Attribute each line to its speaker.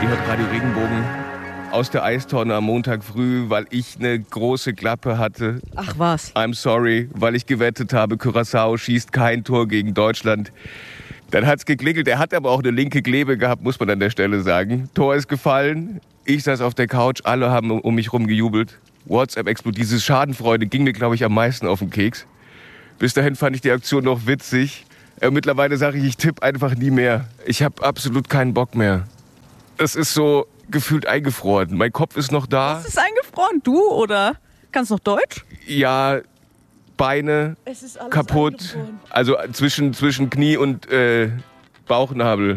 Speaker 1: Ihr hört Radio Regenbogen aus der Eistonne am Montag früh, weil ich eine große Klappe hatte.
Speaker 2: Ach was.
Speaker 1: I'm sorry, weil ich gewettet habe, Curaçao schießt kein Tor gegen Deutschland. Dann hat's geklingelt. Er hat aber auch eine linke Klebe gehabt, muss man an der Stelle sagen. Tor ist gefallen. Ich saß auf der Couch. Alle haben um mich rum gejubelt. WhatsApp explodiert. Diese Schadenfreude ging mir, glaube ich, am meisten auf den Keks. Bis dahin fand ich die Aktion noch witzig. Mittlerweile sage ich tippe einfach nie mehr. Ich habe absolut keinen Bock mehr. Das ist so gefühlt eingefroren. Mein Kopf ist noch da.
Speaker 2: Was ist eingefroren? Du oder? Kannst du noch Deutsch?
Speaker 1: Ja, Beine
Speaker 2: Es ist alles
Speaker 1: kaputt.
Speaker 2: eingefroren.
Speaker 1: Also zwischen Knie und Bauchnabel.